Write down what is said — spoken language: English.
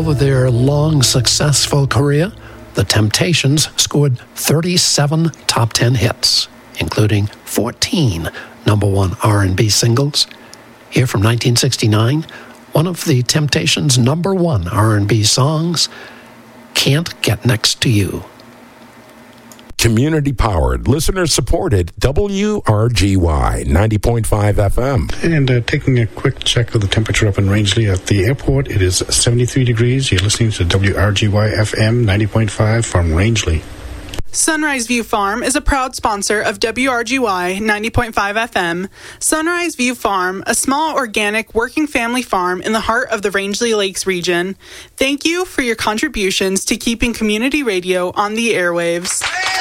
Over their long, successful career, the Temptations scored 37 top 10 hits, including 14 number one R&B singles. Here from 1969, one of the Temptations' number one R&B songs, Can't Get Next to You. Community-powered, listener-supported WRGY 90.5 FM. And taking a quick check of the temperature up in Rangeley at the airport, it is 73 degrees. You're listening to WRGY FM 90.5 from Rangeley. Sunrise View Farm is a proud sponsor of WRGY 90.5 FM. Sunrise View Farm, a small organic working family farm in the heart of the Rangeley Lakes region. Thank you for your contributions to keeping community radio on the airwaves.